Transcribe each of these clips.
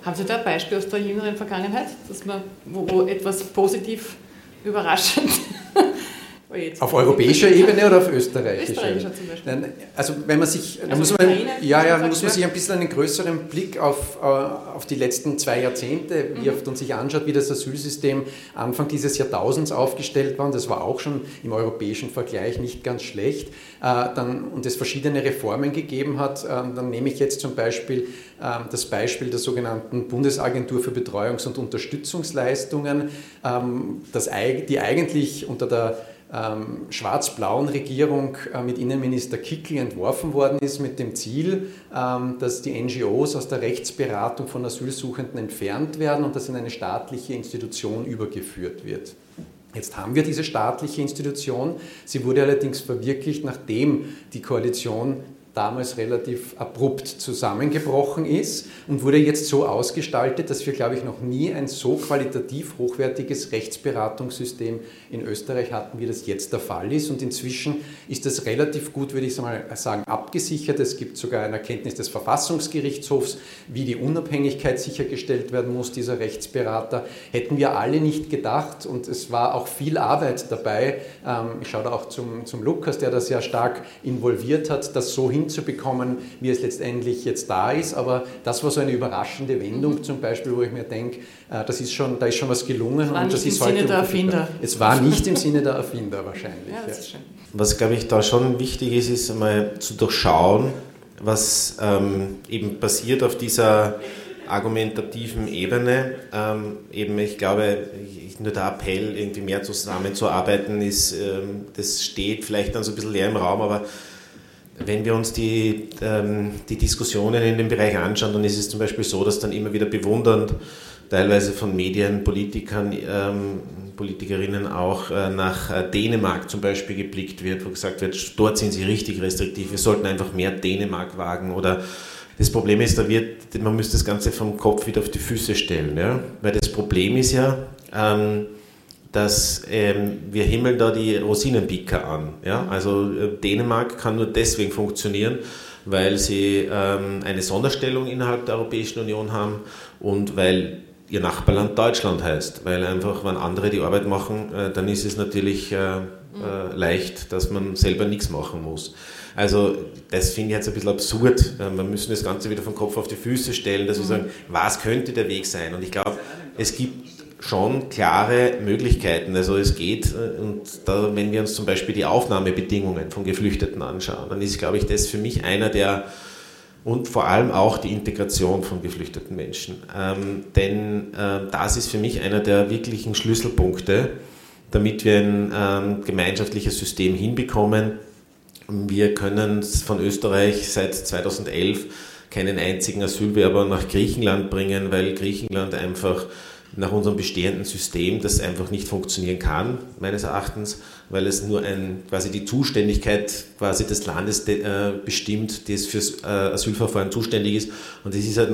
Haben Sie da ein Beispiel aus der jüngeren Vergangenheit, wo etwas positiv überraschend? Auf europäischer Ebene oder auf österreichischer? Österreichischer zum Beispiel. Nein, also wenn man sich, da muss man sich ein bisschen einen größeren Blick auf die letzten 2 Jahrzehnte wirft und sich anschaut, wie das Asylsystem Anfang dieses Jahrtausends aufgestellt war. Und das war auch schon im europäischen Vergleich nicht ganz schlecht. Und es verschiedene Reformen gegeben hat. Dann nehme ich jetzt zum Beispiel das Beispiel der sogenannten Bundesagentur für Betreuungs- und Unterstützungsleistungen, die eigentlich unter der schwarz-blauen Regierung mit Innenminister Kickl entworfen worden ist, mit dem Ziel, dass die NGOs aus der Rechtsberatung von Asylsuchenden entfernt werden und das in eine staatliche Institution übergeführt wird. Jetzt haben wir diese staatliche Institution. Sie wurde allerdings verwirklicht, nachdem die Koalition damals relativ abrupt zusammengebrochen ist und wurde jetzt so ausgestaltet, dass wir, glaube ich, noch nie ein so qualitativ hochwertiges Rechtsberatungssystem in Österreich hatten, wie das jetzt der Fall ist. Und inzwischen ist das relativ gut, würde ich mal sagen, abgesichert. Es gibt sogar eine Erkenntnis des Verfassungsgerichtshofs, wie die Unabhängigkeit sichergestellt werden muss, dieser Rechtsberater. Hätten wir alle nicht gedacht, und es war auch viel Arbeit dabei. Ich schaue da auch zum Lukas, der das sehr stark involviert hat, das so hinzubekommen, wie es letztendlich jetzt da ist. Aber das war so eine überraschende Wendung zum Beispiel, wo ich mir denke, da ist schon was gelungen. Es war nicht im Sinne der Erfinder. Es war nicht im Sinne der Erfinder wahrscheinlich. Ja, das ist schön. Was, glaube ich, da schon wichtig ist einmal zu durchschauen, was eben passiert auf dieser argumentativen Ebene. Ich glaube, nur der Appell, irgendwie mehr zusammenzuarbeiten, das steht vielleicht dann so ein bisschen leer im Raum, aber wenn wir uns die Diskussionen in dem Bereich anschauen, dann ist es zum Beispiel so, dass dann immer wieder bewundernd, teilweise von Medien, Politikern, Politikerinnen auch nach Dänemark zum Beispiel geblickt wird, wo gesagt wird, dort sind sie richtig restriktiv, wir sollten einfach mehr Dänemark wagen. Oder das Problem ist, man müsste das Ganze vom Kopf wieder auf die Füße stellen. Ja? Weil das Problem ist ja, dass wir himmeln da die Rosinenpicker an. Ja? Also Dänemark kann nur deswegen funktionieren, weil sie eine Sonderstellung innerhalb der Europäischen Union haben und weil ihr Nachbarland Deutschland heißt. Weil einfach, wenn andere die Arbeit machen, dann ist es natürlich leicht, dass man selber nichts machen muss. Also das finde ich jetzt ein bisschen absurd. Wir müssen das Ganze wieder vom Kopf auf die Füße stellen, dass wir sagen, was könnte der Weg sein? Und ich glaube, es gibt schon klare Möglichkeiten. Also es geht, und da, wenn wir uns zum Beispiel die Aufnahmebedingungen von Geflüchteten anschauen, dann ist, glaube ich, das für mich einer der, und vor allem auch die Integration von geflüchteten Menschen. Denn das ist für mich einer der wirklichen Schlüsselpunkte, damit wir ein gemeinschaftliches System hinbekommen. Wir können von Österreich seit 2011 keinen einzigen Asylbewerber nach Griechenland bringen, weil Griechenland einfach nach unserem bestehenden System das einfach nicht funktionieren kann, meines Erachtens, weil es nur quasi die Zuständigkeit quasi des Landes bestimmt, das fürs Asylverfahren zuständig ist. Und das ist halt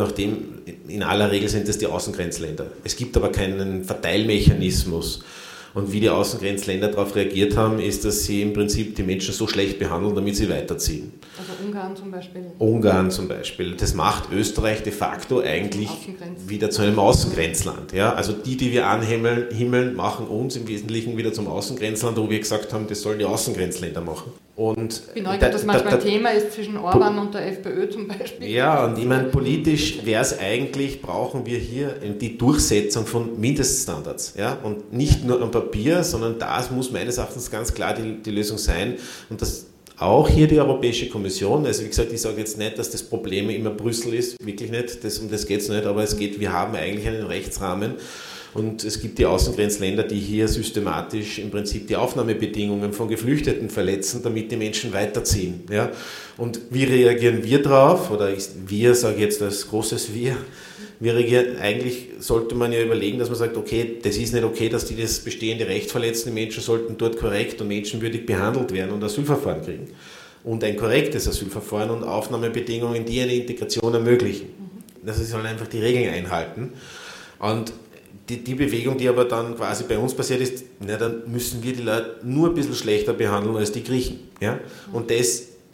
in aller Regel sind das die Außengrenzländer. Es gibt aber keinen Verteilmechanismus. Und wie die Außengrenzländer darauf reagiert haben, ist, dass sie im Prinzip die Menschen so schlecht behandeln, damit sie weiterziehen. Also Ungarn zum Beispiel? Ungarn zum Beispiel. Das macht Österreich de facto eigentlich wieder zu einem Außengrenzland. Ja? Also die wir anhimmeln, machen uns im Wesentlichen wieder zum Außengrenzland, wo wir gesagt haben, das sollen die Außengrenzländer machen. Und ich bin neugierig, dass manchmal ein Thema ist zwischen Orban und der FPÖ zum Beispiel. Ja, und ich meine, politisch wäre es eigentlich, brauchen wir hier die Durchsetzung von Mindeststandards. Ja? Und nicht nur am Papier, sondern das muss meines Erachtens ganz klar die Lösung sein. Und das auch hier die Europäische Kommission, also wie gesagt, ich sage jetzt nicht, dass das Problem immer Brüssel ist, wirklich nicht, um das geht es nicht, aber wir haben eigentlich einen Rechtsrahmen. Und es gibt die Außengrenzländer, die hier systematisch im Prinzip die Aufnahmebedingungen von Geflüchteten verletzen, damit die Menschen weiterziehen. Ja? Und wie reagieren wir drauf? Oder wir, sage ich jetzt als großes wir reagieren, eigentlich sollte man ja überlegen, dass man sagt, okay, das ist nicht okay, dass die das bestehende Recht verletzen, die Menschen sollten dort korrekt und menschenwürdig behandelt werden und Asylverfahren kriegen. Und ein korrektes Asylverfahren und Aufnahmebedingungen, die eine Integration ermöglichen. Das sollen einfach die Regeln einhalten. Und die Bewegung, die aber dann quasi bei uns passiert ist, dann müssen wir die Leute nur ein bisschen schlechter behandeln als die Griechen. Ja? Und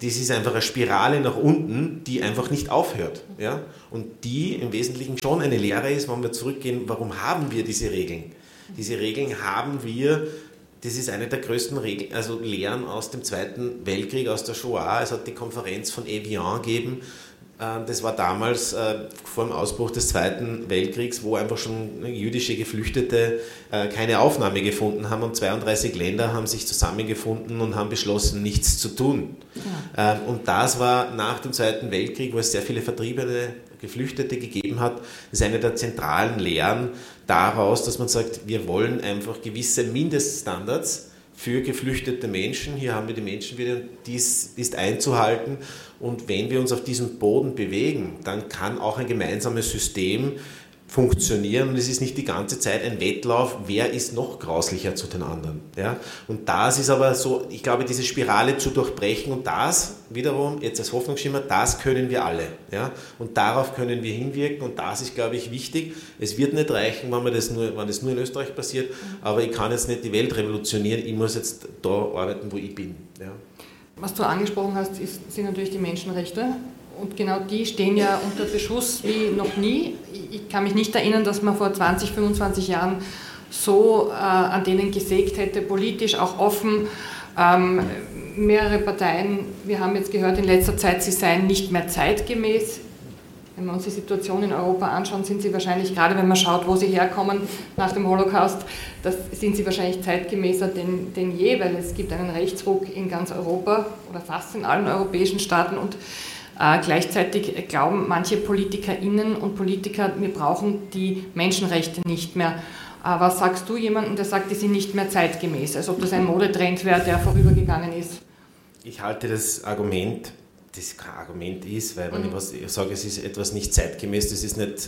das ist einfach eine Spirale nach unten, die einfach nicht aufhört. Ja? Und die im Wesentlichen schon eine Lehre ist, wenn wir zurückgehen, warum haben wir diese Regeln? Diese Regeln haben wir, das ist eine der größten Regeln, also Lehren aus dem Zweiten Weltkrieg, aus der Shoah. Es hat die Konferenz von Evian gegeben. Das war damals vor dem Ausbruch des Zweiten Weltkriegs, wo einfach schon jüdische Geflüchtete keine Aufnahme gefunden haben und 32 Länder haben sich zusammengefunden und haben beschlossen, nichts zu tun. Ja. Und das war nach dem Zweiten Weltkrieg, wo es sehr viele vertriebene Geflüchtete gegeben hat, das ist eine der zentralen Lehren daraus, dass man sagt, wir wollen einfach gewisse Mindeststandards für geflüchtete Menschen, hier haben wir die Menschen wieder, dies ist einzuhalten, und wenn wir uns auf diesem Boden bewegen, dann kann auch ein gemeinsames System funktionieren und es ist nicht die ganze Zeit ein Wettlauf, wer ist noch grauslicher zu den anderen. Ja? Und das ist aber so, ich glaube, diese Spirale zu durchbrechen und das wiederum, jetzt als Hoffnungsschimmer, das können wir alle. Ja? Und darauf können wir hinwirken und das ist, glaube ich, wichtig. Es wird nicht reichen, wenn das nur in Österreich passiert, aber ich kann jetzt nicht die Welt revolutionieren, ich muss jetzt da arbeiten, wo ich bin. Ja? Was du angesprochen hast, sind natürlich die Menschenrechte. Und genau die stehen ja unter Beschuss wie noch nie. Ich kann mich nicht erinnern, dass man vor 20, 25 Jahren so an denen gesägt hätte, politisch auch offen. Mehrere Parteien, wir haben jetzt gehört in letzter Zeit, sie seien nicht mehr zeitgemäß. Wenn wir uns die Situation in Europa anschauen, sind sie wahrscheinlich, gerade wenn man schaut, wo sie herkommen nach dem Holocaust, sind sie wahrscheinlich zeitgemäßer denn je, weil es gibt einen Rechtsruck in ganz Europa oder fast in allen europäischen Staaten und gleichzeitig glauben manche PolitikerInnen und Politiker, wir brauchen die Menschenrechte nicht mehr. Was sagst du jemandem, der sagt, die sind nicht mehr zeitgemäß, als ob das ein Modetrend wäre, der vorübergegangen ist? Ich halte das Argument, das kein Argument ist, weil wenn ich sage, es ist etwas nicht zeitgemäß, das ist nicht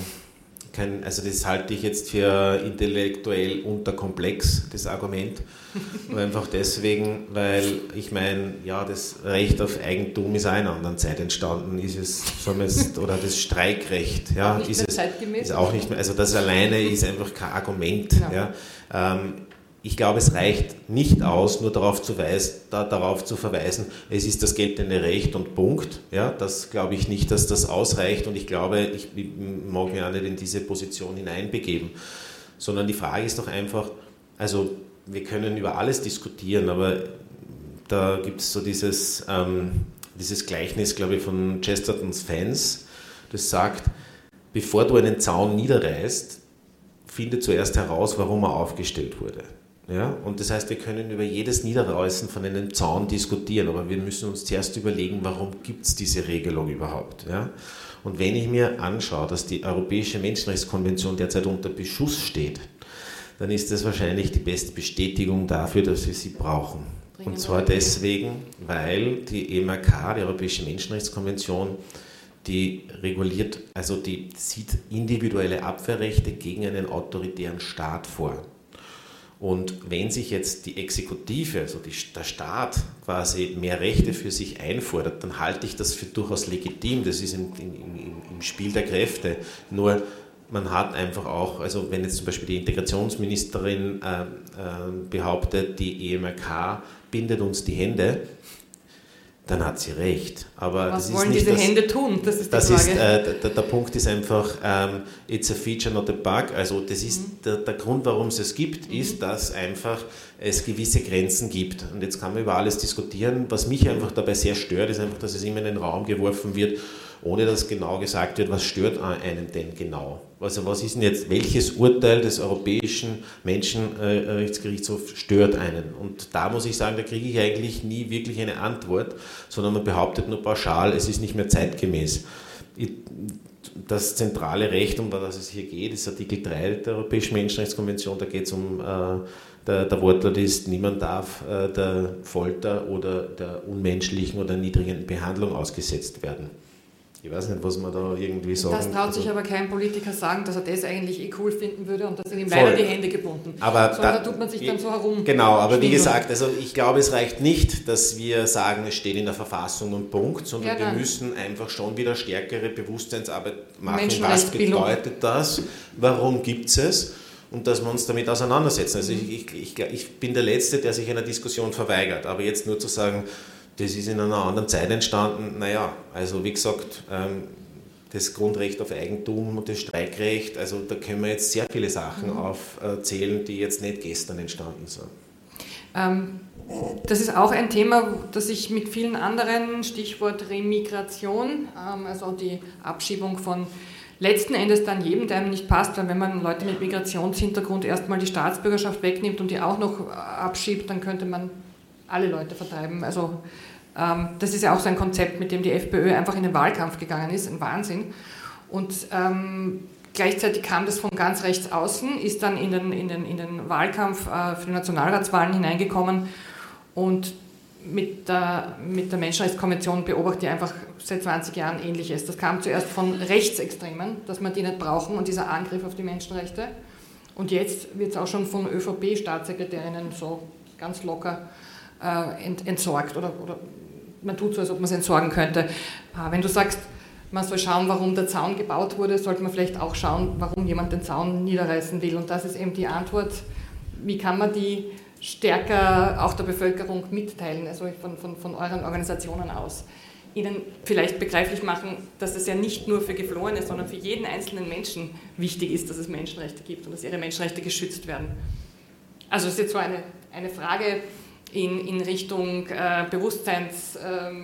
also das halte ich jetzt für intellektuell unterkomplex, das Argument. Einfach deswegen, weil ich meine, ja, das Recht auf Eigentum ist auch in einer anderen Zeit entstanden, ist es, sagen wir jetzt, oder das Streikrecht, ja, auch nicht mehr zeitgemäß, ist auch nicht mehr, also das alleine ist einfach kein Argument. Genau. Ja. Ich glaube, es reicht nicht aus, nur darauf zu verweisen, es ist das geltende Recht und Punkt. Ja, das glaube ich nicht, dass das ausreicht und ich glaube, ich mag mich auch nicht in diese Position hineinbegeben, sondern die Frage ist doch einfach, also wir können über alles diskutieren, aber da gibt es so dieses Gleichnis, glaube ich, von Chestertons Fans, das sagt, bevor du einen Zaun niederreißt, finde zuerst heraus, warum er aufgestellt wurde. Ja, und das heißt, wir können über jedes Niederreißen von einem Zaun diskutieren, aber wir müssen uns zuerst überlegen, warum gibt es diese Regelung überhaupt. Ja? Und wenn ich mir anschaue, dass die Europäische Menschenrechtskonvention derzeit unter Beschuss steht, dann ist das wahrscheinlich die beste Bestätigung dafür, dass wir sie brauchen. Und zwar deswegen, weil die EMRK, die Europäische Menschenrechtskonvention, die reguliert, also die sieht individuelle Abwehrrechte gegen einen autoritären Staat vor. Und wenn sich jetzt die Exekutive, also der Staat, quasi mehr Rechte für sich einfordert, dann halte ich das für durchaus legitim. Das ist im Spiel der Kräfte. Nur man hat einfach auch, also wenn jetzt zum Beispiel die Integrationsministerin behauptet, die EMRK bindet uns die Hände, dann hat sie recht. Aber was wollen diese Hände tun? Das ist die Frage. Der Punkt ist einfach, it's a feature, not a bug. Also das ist der Grund, warum es es gibt, ist, dass einfach es gewisse Grenzen gibt. Und jetzt kann man über alles diskutieren. Was mich einfach dabei sehr stört, ist einfach, dass es immer in den Raum geworfen wird, ohne dass genau gesagt wird, was stört einen denn genau? Also was ist denn jetzt, welches Urteil des Europäischen Menschenrechtsgerichtshofs stört einen? Und da muss ich sagen, da kriege ich eigentlich nie wirklich eine Antwort, sondern man behauptet nur pauschal, es ist nicht mehr zeitgemäß. Das zentrale Recht, um das es hier geht, ist Artikel 3 der Europäischen Menschenrechtskonvention, da geht es um, der Wortlaut ist, niemand darf der Folter oder der unmenschlichen oder niedrigen Behandlung ausgesetzt werden. Ich weiß nicht, was man da irgendwie sagen. Das traut sich aber kein Politiker sagen, dass er das eigentlich cool finden würde und da sind ihm leider die Hände gebunden. Aber da tut man sich dann so herum. Genau, aber wie gesagt, also ich glaube, es reicht nicht, dass wir sagen, es steht in der Verfassung und Punkt, sondern wir müssen einfach schon wieder stärkere Bewusstseinsarbeit machen. Was bedeutet das? Warum gibt es? Und dass wir uns damit auseinandersetzen. Also ich bin der Letzte, der sich einer Diskussion verweigert, aber jetzt nur zu sagen, das ist in einer anderen Zeit entstanden. Naja, also wie gesagt, das Grundrecht auf Eigentum und das Streikrecht, also da können wir jetzt sehr viele Sachen aufzählen, die jetzt nicht gestern entstanden sind. Das ist auch ein Thema, das ich mit vielen anderen, Stichwort Remigration, also die Abschiebung von letzten Endes dann jedem, der einem nicht passt, weil wenn man Leute mit Migrationshintergrund erstmal die Staatsbürgerschaft wegnimmt und die auch noch abschiebt, dann könnte man alle Leute vertreiben. Also das ist ja auch so ein Konzept, mit dem die FPÖ einfach in den Wahlkampf gegangen ist, ein Wahnsinn. Und gleichzeitig kam das von ganz rechts außen, ist dann in den Wahlkampf für die Nationalratswahlen hineingekommen und mit der Menschenrechtskonvention beobachte ich einfach seit 20 Jahren Ähnliches. Das kam zuerst von Rechtsextremen, dass wir die nicht brauchen und dieser Angriff auf die Menschenrechte. Und jetzt wird es auch schon von ÖVP-Staatssekretärinnen so ganz locker entsorgt oder man tut so, als ob man es entsorgen könnte. Wenn du sagst, man soll schauen, warum der Zaun gebaut wurde, sollte man vielleicht auch schauen, warum jemand den Zaun niederreißen will. Und das ist eben die Antwort, wie kann man die stärker auch der Bevölkerung mitteilen, also von euren Organisationen aus. Ihnen vielleicht begreiflich machen, dass es ja nicht nur für Geflohene, sondern für jeden einzelnen Menschen wichtig ist, dass es Menschenrechte gibt und dass ihre Menschenrechte geschützt werden. Also es ist jetzt so eine Frage in Richtung Bewusstseins...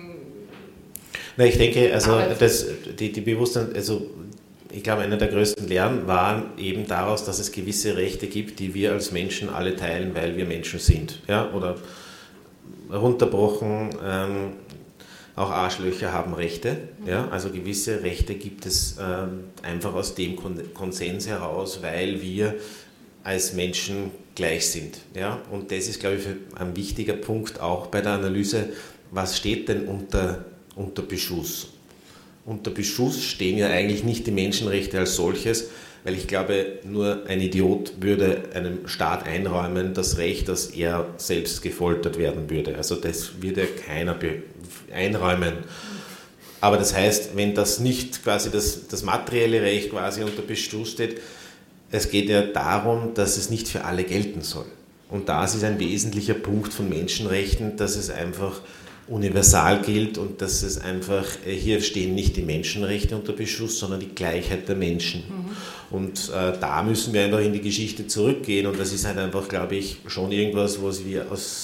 Na, ich denke, also die Bewusstsein, also ich glaube, einer der größten Lehren war eben daraus, dass es gewisse Rechte gibt, die wir als Menschen alle teilen, weil wir Menschen sind. Ja? Oder runterbrochen, auch Arschlöcher haben Rechte. Ja? Also gewisse Rechte gibt es einfach aus dem Konsens heraus, weil wir als Menschen gleich sind. Ja? Und das ist, glaube ich, ein wichtiger Punkt auch bei der Analyse, was steht denn unter Beschuss. Unter Beschuss stehen ja eigentlich nicht die Menschenrechte als solches, weil ich glaube, nur ein Idiot würde einem Staat einräumen, das Recht, dass er selbst gefoltert werden würde. Also das würde keiner einräumen. Aber das heißt, wenn das nicht quasi das materielle Recht quasi unter Beschuss steht, es geht ja darum, dass es nicht für alle gelten soll. Und das ist ein wesentlicher Punkt von Menschenrechten, dass es einfach universal gilt und dass es einfach, hier stehen nicht die Menschenrechte unter Beschuss, sondern die Gleichheit der Menschen. Und da müssen wir einfach in die Geschichte zurückgehen und das ist halt einfach, glaube ich, schon irgendwas, was wir als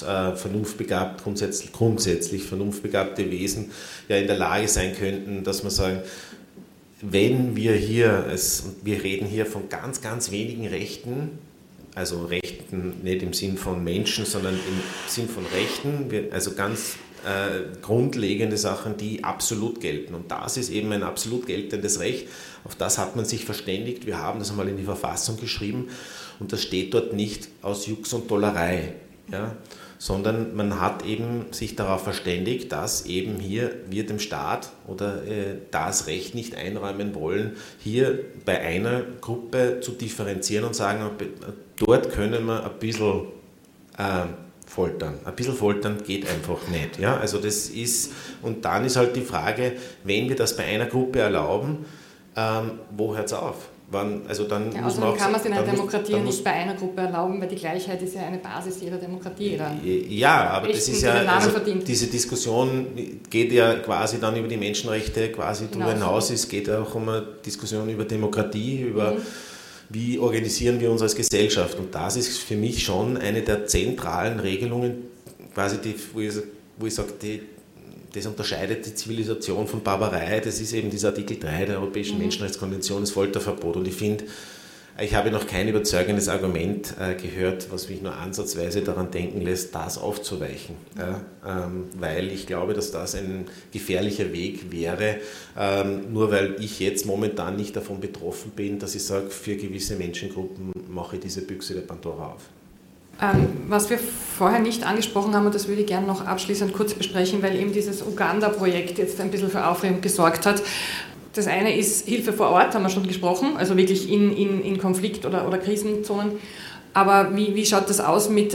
grundsätzlich vernunftbegabte Wesen ja in der Lage sein könnten, dass wir sagen, wenn wir hier, wir reden hier von ganz, ganz wenigen Rechten, also Rechten nicht im Sinn von Menschen, sondern im Sinn von Rechten, also ganz grundlegende Sachen, die absolut gelten. Und das ist eben ein absolut geltendes Recht. Auf das hat man sich verständigt. Wir haben das einmal in die Verfassung geschrieben und das steht dort nicht aus Jux und Tollerei, ja, sondern man hat eben sich darauf verständigt, dass eben hier wir dem Staat oder das Recht nicht einräumen wollen, hier bei einer Gruppe zu differenzieren und sagen, dort können wir ein bisschen foltern. Ein bisschen foltern geht einfach nicht. Ja? Also das ist, und dann ist halt die Frage, wenn wir das bei einer Gruppe erlauben, wo hört es auf? Außerdem kann man es in einer Demokratie nicht bei einer Gruppe erlauben, weil die Gleichheit ist ja eine Basis jeder Demokratie. Ja, aber das ist ja, diese Diskussion geht ja quasi dann über die Menschenrechte quasi darüber hinaus. Es geht auch um eine Diskussion über Demokratie, über wie organisieren wir uns als Gesellschaft. Und das ist für mich schon eine der zentralen Regelungen, quasi wo ich sage, das unterscheidet die Zivilisation von Barbarei. Das ist eben dieser Artikel 3 der Europäischen Menschenrechtskonvention, das Folterverbot. Und ich finde, ich habe noch kein überzeugendes Argument gehört, was mich nur ansatzweise daran denken lässt, das aufzuweichen. Weil ich glaube, dass das ein gefährlicher Weg wäre, nur weil ich jetzt momentan nicht davon betroffen bin, dass ich sage, für gewisse Menschengruppen mache ich diese Büchse der Pandora auf. Was wir vorher nicht angesprochen haben, und das würde ich gerne noch abschließend kurz besprechen, weil eben dieses Uganda-Projekt jetzt ein bisschen für Aufregung gesorgt hat. Das eine ist Hilfe vor Ort, haben wir schon gesprochen, also wirklich in Konflikt- oder Krisenzonen. Aber wie schaut das aus mit,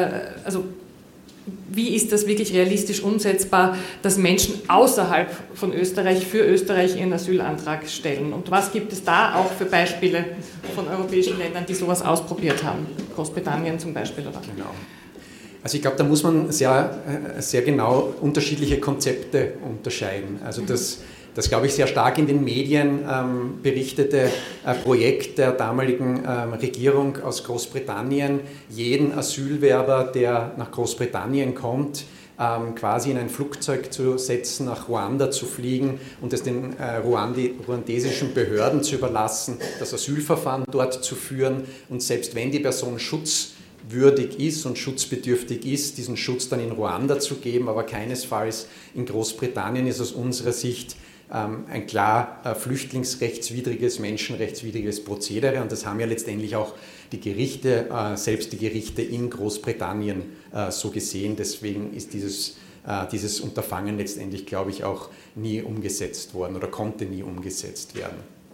wie ist das wirklich realistisch umsetzbar, dass Menschen außerhalb von Österreich für Österreich ihren Asylantrag stellen? Und was gibt es da auch für Beispiele von europäischen Ländern, die sowas ausprobiert haben? Großbritannien zum Beispiel, oder? Genau. Also ich glaube, da muss man sehr, sehr genau unterschiedliche Konzepte unterscheiden. Also das glaube ich, sehr stark in den Medien berichtete Projekt der damaligen Regierung aus Großbritannien, jeden Asylwerber, der nach Großbritannien kommt, quasi in ein Flugzeug zu setzen, nach Ruanda zu fliegen und es den ruandesischen Behörden zu überlassen, das Asylverfahren dort zu führen und selbst wenn die Person schutzwürdig ist und schutzbedürftig ist, diesen Schutz dann in Ruanda zu geben, aber keinesfalls in Großbritannien ist aus unserer Sicht ein klar flüchtlingsrechtswidriges, menschenrechtswidriges Prozedere und das haben ja letztendlich auch die Gerichte, selbst die Gerichte in Großbritannien so gesehen. Deswegen ist dieses Unterfangen letztendlich, glaube ich, auch nie umgesetzt worden oder konnte nie umgesetzt werden.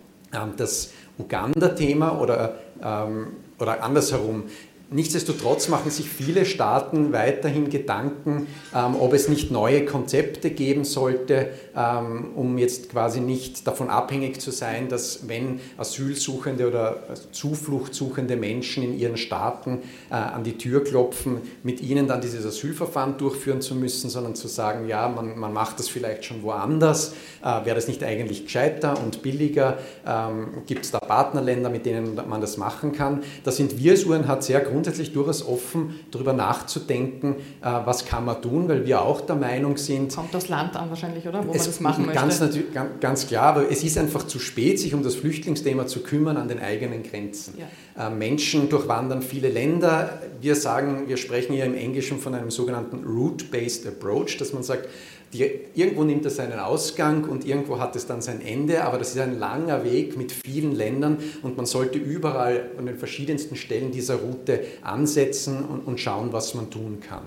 Das Uganda-Thema oder andersherum, nichtsdestotrotz machen sich viele Staaten weiterhin Gedanken, ob es nicht neue Konzepte geben sollte, um jetzt quasi nicht davon abhängig zu sein, dass wenn Asylsuchende oder Zufluchtsuchende Menschen in ihren Staaten an die Tür klopfen, mit ihnen dann dieses Asylverfahren durchführen zu müssen, sondern zu sagen, ja, man macht das vielleicht schon woanders, wäre das nicht eigentlich gescheiter und billiger, gibt es da Partnerländer, mit denen man das machen kann. Da sind wir als UNH sehr grundsätzlich durchaus offen, darüber nachzudenken, was kann man tun, weil wir auch der Meinung sind... Kommt das Land an wahrscheinlich, oder? Wo man das machen möchte. Ganz klar, aber es ist einfach zu spät, sich um das Flüchtlingsthema zu kümmern an den eigenen Grenzen. Ja. Menschen durchwandern viele Länder. Wir sprechen hier im Englischen von einem sogenannten Route-Based Approach, dass man sagt, irgendwo nimmt es seinen Ausgang und irgendwo hat es dann sein Ende, aber das ist ein langer Weg mit vielen Ländern und man sollte überall an den verschiedensten Stellen dieser Route ansetzen und schauen, was man tun kann.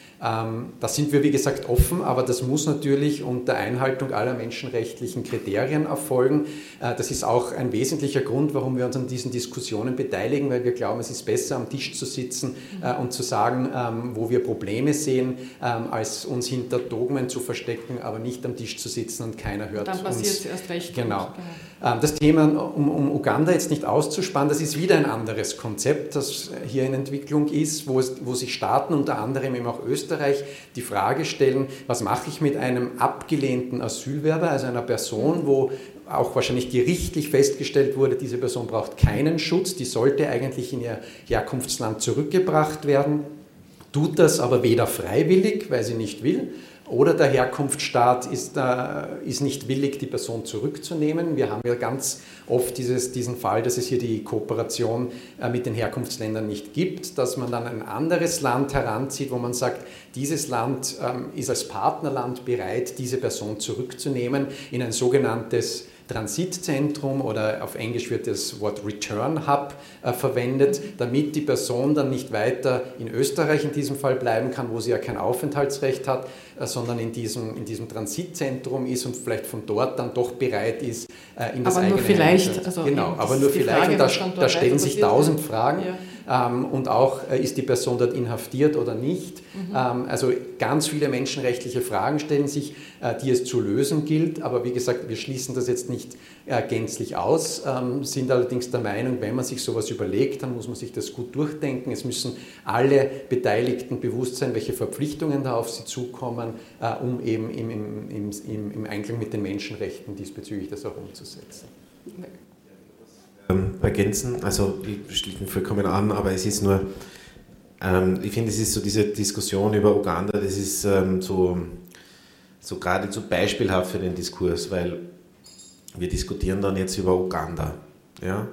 Da sind wir, wie gesagt, offen, aber das muss natürlich unter Einhaltung aller menschenrechtlichen Kriterien erfolgen. Das ist auch ein wesentlicher Grund, warum wir uns an diesen Diskussionen beteiligen, weil wir glauben, es ist besser, am Tisch zu sitzen und zu sagen, wo wir Probleme sehen, als uns hinter Dogmen zu verstecken, aber nicht am Tisch zu sitzen und keiner hört uns. Dann passiert es erst recht. Genau. Das Thema, um Uganda jetzt nicht auszuspannen, das ist wieder ein anderes Konzept, das hier in Entwicklung ist, wo sich Staaten, unter anderem eben auch Österreich, die Frage stellen, was mache ich mit einem abgelehnten Asylwerber, also einer Person, wo auch wahrscheinlich gerichtlich festgestellt wurde, diese Person braucht keinen Schutz, die sollte eigentlich in ihr Herkunftsland zurückgebracht werden, tut das aber weder freiwillig, weil sie nicht will, oder der Herkunftsstaat ist nicht willig, die Person zurückzunehmen. Wir haben ja ganz oft diesen Fall, dass es hier die Kooperation mit den Herkunftsländern nicht gibt, dass man dann ein anderes Land heranzieht, wo man sagt, dieses Land ist als Partnerland bereit, diese Person zurückzunehmen in ein sogenanntes Transitzentrum oder auf Englisch wird das Wort Return Hub verwendet, damit die Person dann nicht weiter in Österreich in diesem Fall bleiben kann, wo sie ja kein Aufenthaltsrecht hat, sondern in diesem Transitzentrum ist und vielleicht von dort dann doch bereit ist, in das eigene Heimatland. Genau, aber nur vielleicht. Und da stellen sich 1000 Fragen. Ja. Und auch, ist die Person dort inhaftiert oder nicht. Also ganz viele menschenrechtliche Fragen stellen sich, die es zu lösen gilt. Aber wie gesagt, wir schließen das jetzt nicht gänzlich aus, sind allerdings der Meinung, wenn man sich sowas überlegt, dann muss man sich das gut durchdenken. Es müssen alle Beteiligten bewusst sein, welche Verpflichtungen da auf sie zukommen, um eben im Einklang mit den Menschenrechten diesbezüglich das auch umzusetzen. Ergänzen, also ich schließe mich vollkommen an, aber es ist nur, ich finde, es ist so diese Diskussion über Uganda, das ist so geradezu beispielhaft für den Diskurs, weil wir diskutieren dann jetzt über Uganda, ja,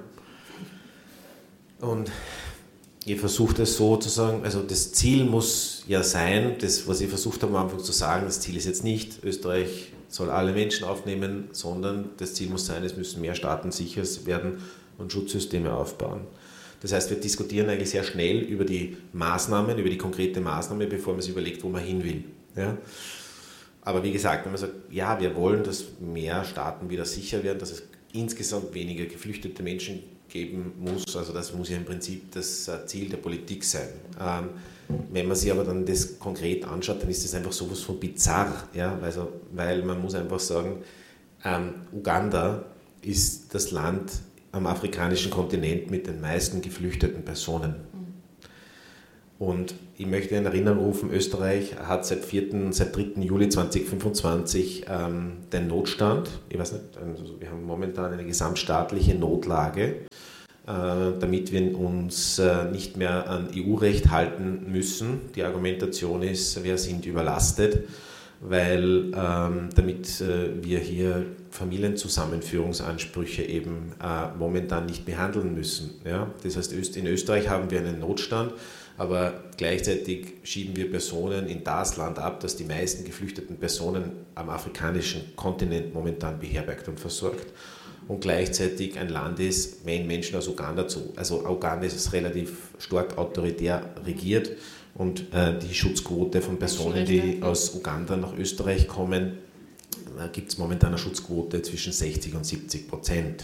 und ihr versucht es so zu sagen, also das Ziel muss ja sein, das, was ich versucht habe am Anfang zu sagen, das Ziel ist jetzt nicht, Österreich soll alle Menschen aufnehmen, sondern das Ziel muss sein, es müssen mehr Staaten sicher werden und Schutzsysteme aufbauen. Das heißt, wir diskutieren eigentlich sehr schnell über die Maßnahmen, über die konkrete Maßnahme, bevor man sich überlegt, wo man hin will. Ja? Aber wie gesagt, wenn man sagt, ja, wir wollen, dass mehr Staaten wieder sicher werden, dass es insgesamt weniger geflüchtete Menschen geben muss, also das muss ja im Prinzip das Ziel der Politik sein. Wenn man sich aber dann das konkret anschaut, dann ist das einfach sowas von bizarr, ja? Also, weil man muss einfach sagen, Uganda ist das Land am afrikanischen Kontinent mit den meisten geflüchteten Personen. Und ich möchte in Erinnerung rufen, Österreich hat seit 3. Juli 2025 den Notstand. Ich weiß nicht, also wir haben momentan eine gesamtstaatliche Notlage, damit wir uns nicht mehr an EU-Recht halten müssen. Die Argumentation ist, wir sind überlastet, weil damit wir hier Familienzusammenführungsansprüche eben momentan nicht behandeln müssen. Ja? Das heißt, in Österreich haben wir einen Notstand, aber gleichzeitig schieben wir Personen in das Land ab, das die meisten geflüchteten Personen am afrikanischen Kontinent momentan beherbergt und versorgt. Und gleichzeitig ein Land ist, wenn Menschen aus Uganda also Uganda ist relativ stark autoritär regiert und die Schutzquote von Personen, die aus Uganda nach Österreich kommen, gibt es momentan eine Schutzquote zwischen 60% und 70%.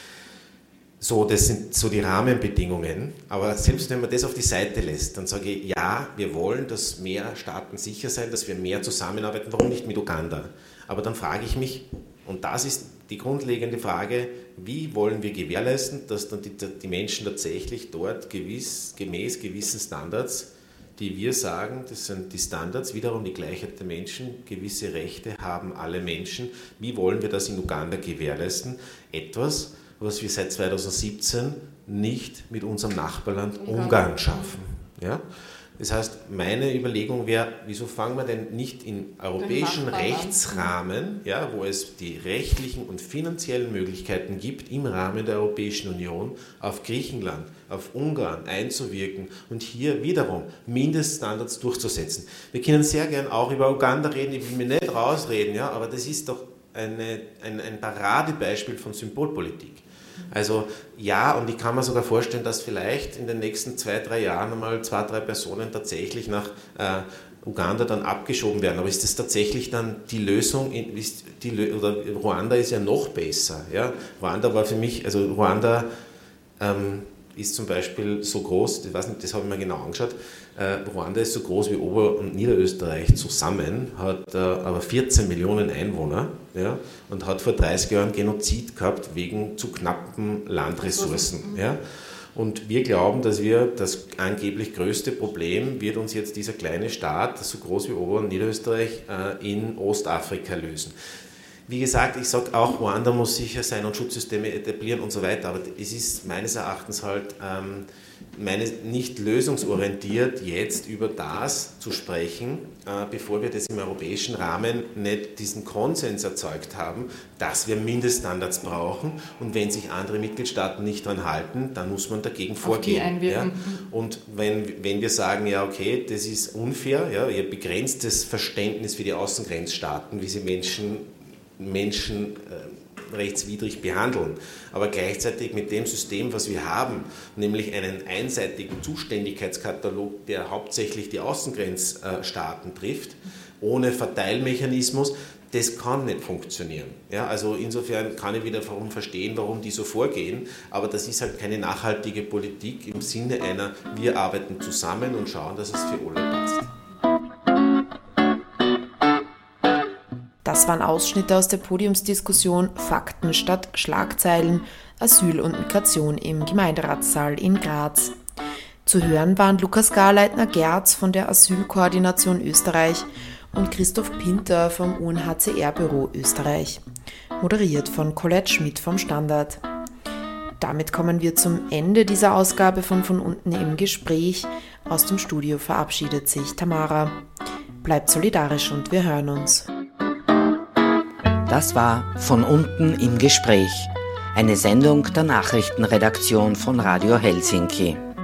So, das sind so die Rahmenbedingungen, aber selbst wenn man das auf die Seite lässt, dann sage ich, ja, wir wollen, dass mehr Staaten sicher sein, dass wir mehr zusammenarbeiten, warum nicht mit Uganda? Aber dann frage ich mich, und das ist die grundlegende Frage, wie wollen wir gewährleisten, dass dann die Menschen tatsächlich dort gemäß gewissen Standards, die wir sagen, das sind die Standards, wiederum die Gleichheit der Menschen, gewisse Rechte haben alle Menschen. Wie wollen wir das in Uganda gewährleisten? Etwas, was wir seit 2017 nicht mit unserem Nachbarland Ungarn schaffen. Ja? Das heißt, meine Überlegung wäre, wieso fangen wir denn nicht im europäischen Rechtsrahmen, ja, wo es die rechtlichen und finanziellen Möglichkeiten gibt, im Rahmen der Europäischen Union auf Griechenland, auf Ungarn einzuwirken und hier wiederum Mindeststandards durchzusetzen. Wir können sehr gern auch über Uganda reden, ich will mir nicht rausreden, ja, aber das ist doch ein Paradebeispiel von Symbolpolitik. Also ja, und ich kann mir sogar vorstellen, dass vielleicht in den nächsten 2-3 Jahren einmal 2-3 Personen tatsächlich nach Uganda dann abgeschoben werden. Aber ist das tatsächlich dann die Lösung? Oder Ruanda ist ja noch besser. Ja? Ruanda war für mich, also Ruanda ist zum Beispiel so groß, ich weiß nicht, das habe ich mir genau angeschaut, Ruanda ist so groß wie Ober- und Niederösterreich zusammen, hat aber 14 Millionen Einwohner, ja, und hat vor 30 Jahren Genozid gehabt wegen zu knappen Landressourcen. Ja. Und wir glauben, dass das angeblich größte Problem wird uns jetzt dieser kleine Staat, so groß wie Ober- und Niederösterreich, in Ostafrika lösen. Wie gesagt, ich sage auch, Ruanda muss sicher sein und Schutzsysteme etablieren und so weiter, aber es ist meines Erachtens halt nicht lösungsorientiert, jetzt über das zu sprechen, bevor wir das im europäischen Rahmen nicht diesen Konsens erzeugt haben, dass wir Mindeststandards brauchen und wenn sich andere Mitgliedstaaten nicht daran halten, dann muss man dagegen vorgehen. Ja? Und wenn wir sagen, ja okay, das ist unfair, ja, ihr begrenztes Verständnis für die Außengrenzstaaten, wie sie Menschen rechtswidrig behandeln, aber gleichzeitig mit dem System, was wir haben, nämlich einen einseitigen Zuständigkeitskatalog, der hauptsächlich die Außengrenzstaaten trifft, ohne Verteilmechanismus, das kann nicht funktionieren. Ja, also insofern kann ich wiederum verstehen, warum die so vorgehen, aber das ist halt keine nachhaltige Politik im Sinne einer, wir arbeiten zusammen und schauen, dass es für alle passt. Das waren Ausschnitte aus der Podiumsdiskussion Fakten statt Schlagzeilen, Asyl und Migration im Gemeinderatssaal in Graz. Zu hören waren Lukas Garleitner-Gerz von der Asylkoordination Österreich und Christoph Pinter vom UNHCR-Büro Österreich. Moderiert von Colette Schmidt vom Standard. Damit kommen wir zum Ende dieser Ausgabe von unten im Gespräch. Aus dem Studio verabschiedet sich Tamara. Bleibt solidarisch und wir hören uns. Das war Von unten im Gespräch, eine Sendung der Nachrichtenredaktion von Radio Helsinki.